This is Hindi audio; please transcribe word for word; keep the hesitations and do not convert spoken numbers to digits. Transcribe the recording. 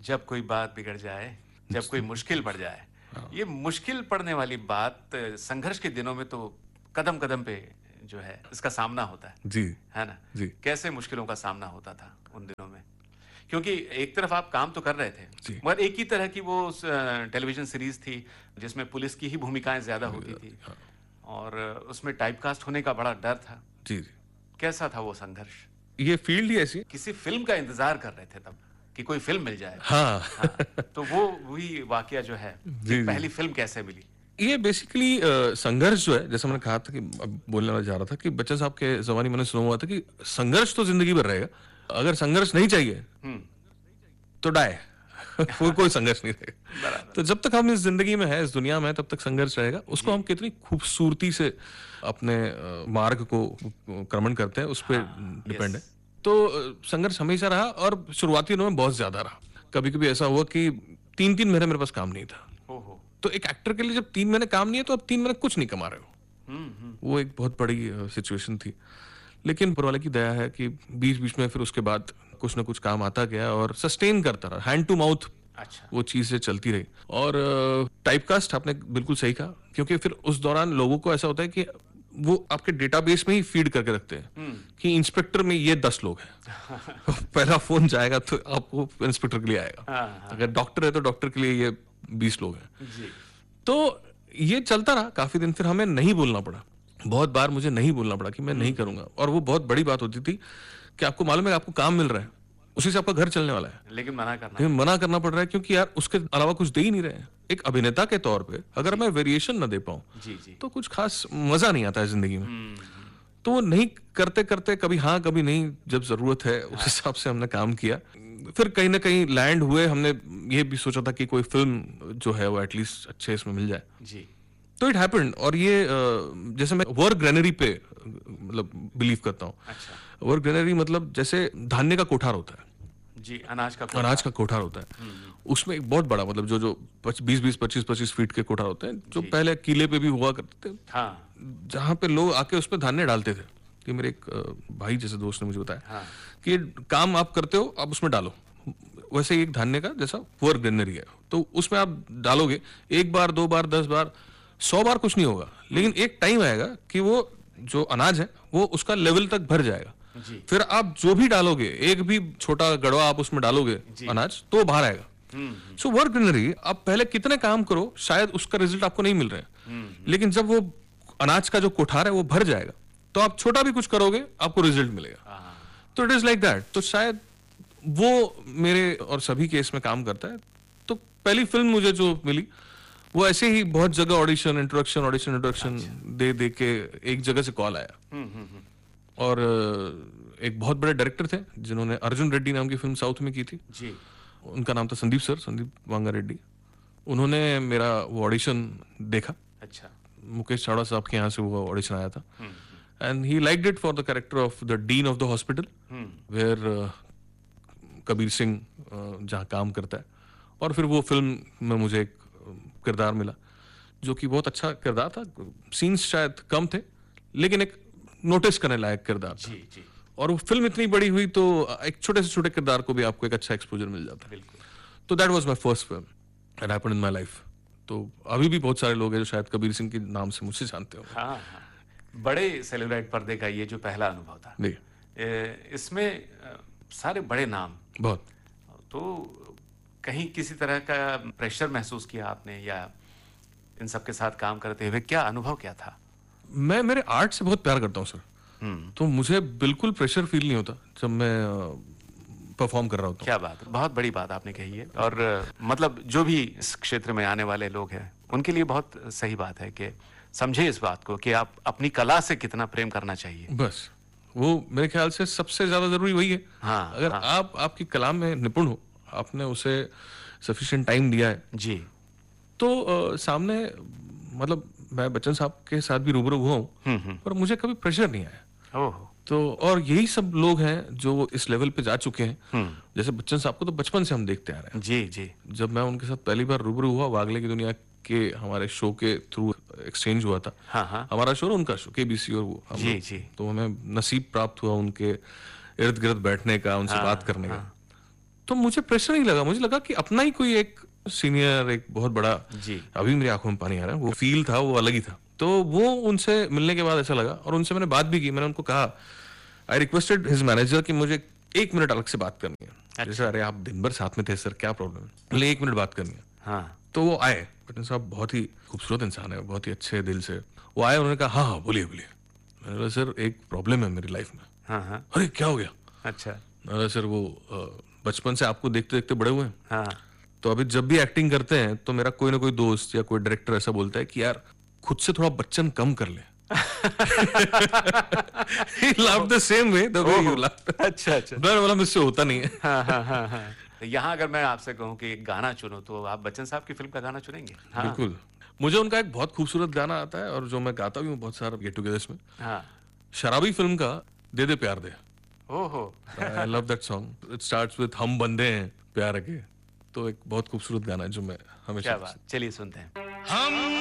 जब कोई बात बिगड़ जाए, जब कोई मुश्किल पड़ जाए, ये मुश्किल पड़ने वाली बात संघर्ष के दिनों में तो कदम-कदम पे जो है इसका सामना होता है। जी, है ना? जी। कैसे मुश्किलों का सामना होता था उन दिनों में? क्योंकि एक तरफ आप काम तो कर रहे थे, जी। मगर एक ही तरह की वो स टेलीविज़न सीरीज़ थी, जिसमें पुलिस की ही भूमिकाएँ ज़्यादा होती थी हाँ। और उसमें टाइपकास्ट होने का बड़ा डर था। जी, जी। कैसा था वो संघर्ष? ये फ़ील्ड ही ऐसी है। किसी फ़िल्म का इंतज़ार कर रहे थे तब, कि कोई फ़िल्म मिल जाए। हाँ। हाँ, तो वो वही वाक़या जो है, जी, कि जी। पहली फ़िल्म कैसे मिली? ये बेसिकली अ, संघर्ष जो है, जैसे मैंने कहा था कि अब बोलने वाला जा रहा था कि बच्चन साहब के ज़माने में मैंने सुना हुआ था कि संघर्ष तो ज़िंदगी भर रहेगा। अगर संघर्ष नहीं चाहिए, हुँ, तो डाई। वो कोई संघर्ष नहीं रहेगा। बराबर। तो जब तक हम इस ज़िंदगी में हैं, इस दुनिया में हैं, तब तक संघर्ष रहेगा। उसको हम कितनी खूबसूरती से अपने अ, मार्ग को क्रमण करते हैं, उस पे हाँ, डिपेंड है। यस। तो अ, संघर्ष हमेशा रहा और शुरुआती दिनों में बहुत ज़्यादा रहा। कभी-कभी ऐसा हुआ कि तीन तीन महीने मेरे पास काम नहीं था। ओहो! तो एक एक्टर के लिए जब तीन महीने काम नहीं है, तो आप तीन महीने कुछ नहीं कमा रहे हो। हुँ, हुँ। वो एक बहुत बड़ी अ, सिचुएशन थी। लेकिन ऊपर वाले की दया है कि बीच-बीच में फिर उसके बाद कुछ ना कुछ काम आता गया और सस्टेन करता रहा। हैंड टू माउथ अच्छा। वो चीज़ें चलती रही। और टाइपकास्ट आपने बिल्कुल सही कहा, क्योंकि फिर उस दौरान लोगों को ऐसा होता है कि वो आपके डेटाबेस में ही फीड करके रखते हैं हुँ। कि इंस्पेक्टर में ये दस लोग हैं। पहला फ़ोन जाएगा तो आपको इंस्पेक्टर के लिए आएगा। हाँ, हाँ। अगर डॉक्टर है तो डॉक्टर के लिए ये बीस लोग हैं। जी। तो ये चलता रहा काफ़ी दिन, फिर हमें नहीं बोलना पड़ा। बहुत बार मुझे नहीं बोलना पड़ा कि मैं नहीं करूँगा, और वो बहुत बड़ी बात होती थी कि आपको मालूम है कि आपको काम मिल रहा है, उसी से आपका घर चलने वाला है। लेकिन मना करना। लेकिन मना करना पड़ रहा है क्योंकि यार उसके अलावा कुछ दे ही नहीं रहे हैं। एक अभिनेता के तौर पे अगर मैं वेरिएशन ना दे पाऊँ, जी, जी। तो कुछ खास मज़ा नहीं आता है ज़िंदगी में। हुँ, हुँ। तो वो नहीं करते-करते कभी हाँ, कभी नहीं, जब ज़रूरत है उस हिसाब से हमने काम किया। फिर कहीं न कहीं लैंड हुए, हमने ये भी सोचा था कि कोई फ़िल्म जो है वो एटलीस्ट अच्छे इसमें मिल जाए। जी। तो इट हैपेंड। और ये अ, जैसे मैं वर्क ग्रेनरी पे अ, मतलब बिलीव करता हूँ। अच्छा। वर्क ग्रेनरी मतलब जैसे धान्य का कोठार होता है, जी, अनाज का कोठार। अनाज का कोठार होता है। उसमें एक बहुत बड़ा मतलब जो जो बीस बीस पच्चीस पच्चीस फीट के कोठार होते हैं, जो जी। पहले किले पे भी हुआ करते थे, हाँ, जहाँ पे लोग आके उसमें धान्य डालते थे। कि मेरे एक अ, भाई जैसे दोस्त ने मुझे बताया हाँ। कि ये काम आप करते हो, आप उसमें डालो। वैसे ही एक धान्य का जैसा वर्क ग्रेनरी है, तो उसमें आप डालोगे एक बार, दो बार, दस बार, सौ बार कुछ नहीं होगा, लेकिन एक टाइम आएगा कि वो जो अनाज है वो उसका लेवल तक भर जाएगा। जी। फिर आप जो भी डालोगे, एक भी छोटा गड़वा आप उसमें डालोगे जी। अनाज, तो वो बाहर आएगा। हुँ, सो वर्क ग्रेनरी, आप पहले कितने काम करो, शायद उसका रिजल्ट आपको नहीं मिल रहा है, लेकिन जब वो अनाज का जो कोठार है वो भर जाएगा, तो आप छोटा भी कुछ करोगे, आपको रिजल्ट मिलेगा। हाँ, तो इट इज लाइक दैट। तो शायद वो मेरे और सभी केस में काम करता है। तो पहली फिल्म मुझे जो मिली वो ऐसे ही बहुत जगह ऑडिशन, इंट्रोडक्शन, ऑडिशन, इंट्रोडक्शन दे दे के एक जगह से कॉल आया। हुँ, हुँ, हुँ। और अ, एक बहुत बड़े डायरेक्टर थे जिन्होंने अर्जुन रेड्डी नाम की फिल्म साउथ में की थी। जी। उनका नाम था संदीप सर, संदीप वांगा रेड्डी। उन्होंने मेरा वो ऑडिशन देखा। अच्छा। मुकेश चावड़ा साहब के यहाँ से वो ऑडिशन आया था, हुँ, and he liked it for the character of the dean of the hospital, hmm. Where Kabir Singh uh, जहाँ काम करता है। और फिर वो फिल्म में मुझे एक uh, किरदार मिला जो कि बहुत अच्छा किरदार था। सीन्स शायद कम थे, लेकिन एक नोटिस करने लायक किरदार था। जी, जी, और वो फिल्म इतनी बड़ी हुई तो एक छोटे से छोटे किरदार को भी आपको एक अच्छा एक्सपोजर मिल जाता है। बिल्कुल। तो that was my first film that happened in my life. तो अभी भी बहुत सारे लोग हैं जो शायद कबीर सिंह के नाम से मुझसे जानते होंगे। हाँ, हाँ। बड़े सेलिब्रेट पर्दे का ये जो पहला अनुभव था, जी, ए, इसमें अ, सारे बड़े नाम, बहुत। तो कहीं किसी तरह का प्रेशर महसूस किया आपने, या इन सब के साथ काम करते हुए क्या अनुभव क्या था? मैं मेरे आर्ट से बहुत प्यार करता हूँ सर, हुँ। तो मुझे बिल्कुल प्रेशर फील नहीं होता जब मैं परफॉर्म कर रहा होता हूँ। क्या बात है, बहुत बड़ी बात आपने कही है। और अ, मतलब जो भी इस क्षेत्र में आने वाले लोग हैं, उनके लिए बहुत सही बात है कि समझे इस बात को कि आप अपनी कला से कितना प्रेम करना चाहिए। बस वो मेरे ख्याल से सबसे ज्यादा जरूरी वही है। हाँ, अगर हाँ। आप आपकी कला में निपुण हो, आपने उसे सफिशिएंट टाइम दिया है, जी। तो अ, सामने मतलब मैं बच्चन साहब के साथ भी रूबरू हुआ हूँ, हुँ, हुँ। पर मुझे कभी प्रेशर नहीं आया। ओह! तो और यही सब लोग हैं जो इस लेवल पे जा चुके हैं। हुँ। जैसे बच्चन साहब को तो बचपन से हम देखते आ रहे हैं। जी, जी। जब मैं उनके साथ पहली बार रूबरू हुआ, वागले की दुनिया के हमारे शो के थ्रू एक्सचेंज हुआ था। हाँ, हाँ। हमारा शो और उनका शो, केबीसी और वो हम जी, लोग। जी। तो हमें नसीब प्राप्त हुआ उनके इर्द गिर्द बैठने का, उनसे हाँ, बात करने का। हाँ। तो मुझे प्रेशर नहीं लगा, मुझे लगा कि अपना ही कोई एक सीनियर, एक बहुत बड़ा, जी अभी मेरी आंखों में पानी आ रहा है, वो फील था, वो अलग ही था। तो वो उनसे मिलने के बाद ऐसा लगा, और उनसे मैंने बात भी की। मैंने उनको कहा, आई रिक्वेस्टेड हिज मैनेजर कि मुझे एक मिनट अलग से बात करनी है। जैसे अरे आप दिन भर साथ में थे सर, क्या प्रॉब्लम है, बोले एक मिनट बात करनी है। हाँ तो वो आए, पटन साहब बहुत ही खूबसूरत इंसान है, बहुत ही अच्छे दिल से। वो आए, उन्होंने कहा हाँ हाँ बोलिए बोलिए। मैंने बोला सर एक प्रॉब्लम है मेरी लाइफ में। हाँ हाँ अरे क्या हो गया? अच्छा मैंने बोला सर वो अ, बचपन से आपको देखते देखते बड़े हुए हैं, हाँ तो अभी जब भी एक्टिंग करते हैं तो मेरा कोई ना कोई दोस्त या कोई डायरेक्टर ऐसा बोलता है कि यार खुद से थोड़ा बच्चन कम कर ले। He laughed the same way the way you laughed. अच्छा अच्छा मैंने बोला मुझसे होता नहीं है। हाँ हाँ हाँ हाँ यहाँ अगर मैं आपसे कहूँ कि एक गाना चुनो तो आप बच्चन साहब की फिल्म का गाना चुनेंगे? हाँ बिल्कुल, मुझे उनका एक बहुत खूबसूरत गाना आता है और जो मैं गाता भी हूँ बहुत सारा गेट टुगेदर्स में, हाँ शराबी फिल्म का दे दे प्यार दे। ओहो I love that song, it starts with हम बंदे हैं प्यार के। तो एक बहुत खूबसूरत गाना है जो मैं हमेशा क्या बात, चलिए सुनते हैं। हम